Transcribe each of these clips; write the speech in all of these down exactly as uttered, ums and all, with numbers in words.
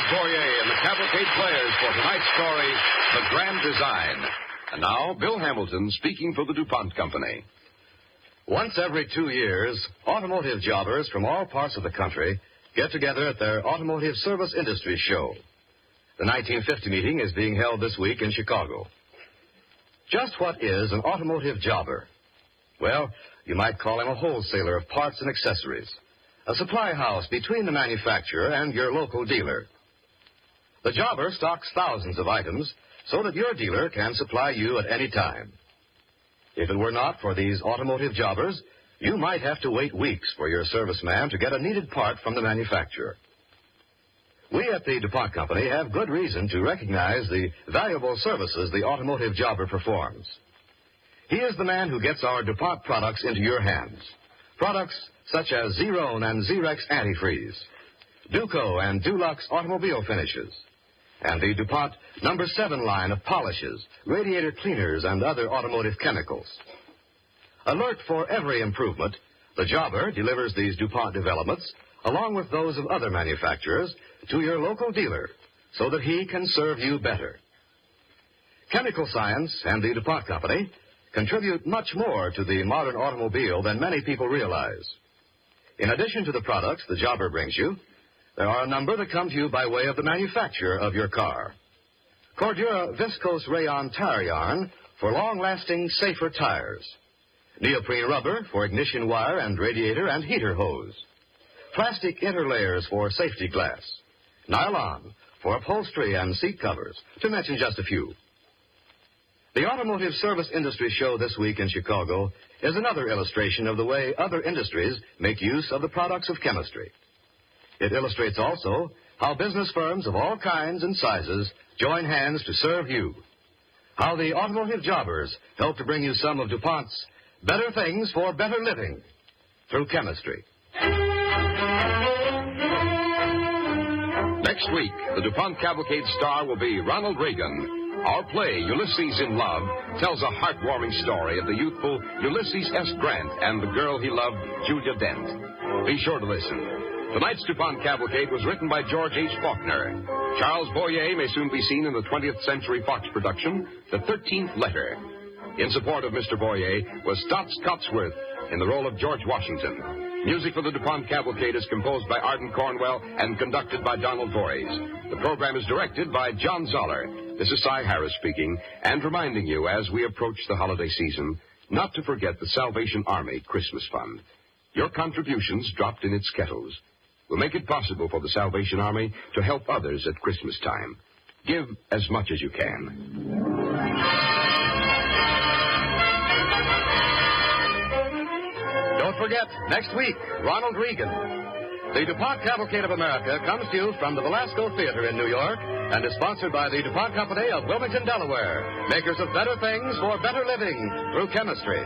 Boyer and the Cavalcade Players for tonight's story, The Grand Design. And now, Bill Hamilton speaking for the DuPont Company. Once every two years, automotive jobbers from all parts of the country get together at their Automotive Service Industry Show. The nineteen fifty meeting is being held this week in Chicago. Just what is an automotive jobber? Well, you might call him a wholesaler of parts and accessories, a supply house between the manufacturer and your local dealer. The jobber stocks thousands of items so that your dealer can supply you at any time. If it were not for these automotive jobbers, you might have to wait weeks for your serviceman to get a needed part from the manufacturer. We at the DuPont Company have good reason to recognize the valuable services the automotive jobber performs. He is the man who gets our DuPont products into your hands. Products such as Zerone and Zerex antifreeze, Duco and Dulux automobile finishes, and the DuPont number seven line of polishes, radiator cleaners, and other automotive chemicals. Alert for every improvement, the jobber delivers these DuPont developments, along with those of other manufacturers, to your local dealer so that he can serve you better. Chemical science and the DuPont Company contribute much more to the modern automobile than many people realize. In addition to the products the jobber brings you, there are a number that come to you by way of the manufacturer of your car. Cordura viscose rayon tire yarn for long-lasting, safer tires. Neoprene rubber for ignition wire and radiator and heater hose. Plastic interlayers for safety glass. Nylon for upholstery and seat covers, to mention just a few. The Automotive Service Industry Show this week in Chicago is another illustration of the way other industries make use of the products of chemistry. It illustrates also how business firms of all kinds and sizes join hands to serve you. How the automotive jobbers help to bring you some of DuPont's better things for better living through chemistry. Next week, the DuPont Cavalcade star will be Ronald Reagan. Our play, Ulysses in Love, tells a heartwarming story of the youthful Ulysses S. Grant and the girl he loved, Julia Dent. Be sure to listen. Tonight's DuPont Cavalcade was written by George H. Faulkner. Charles Boyer may soon be seen in the twentieth Century Fox production, The thirteenth Letter. In support of Mister Boyer was Stotts Cotsworth in the role of George Washington. Music for the DuPont Cavalcade is composed by Arden Cornwell and conducted by Donald Voorhees. The program is directed by John Zoller. This is Cy Harris speaking, and reminding you as we approach the holiday season, not to forget the Salvation Army Christmas Fund. Your contributions dropped in its kettles will make it possible for the Salvation Army to help others at Christmas time. Give as much as you can. Don't forget, next week, Ronald Reagan. The DuPont Cavalcade of America comes to you from the Velasco Theater in New York and is sponsored by the DuPont Company of Wilmington, Delaware, makers of better things for better living through chemistry.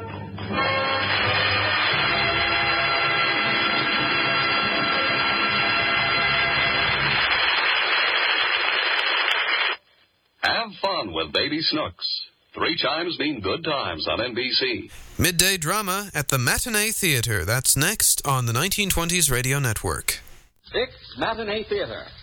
Have fun with Baby Snooks. Three chimes mean good times on N B C. Midday drama at the Matinee Theater. That's next on the nineteen twenties Radio Network. Six Matinee Theater.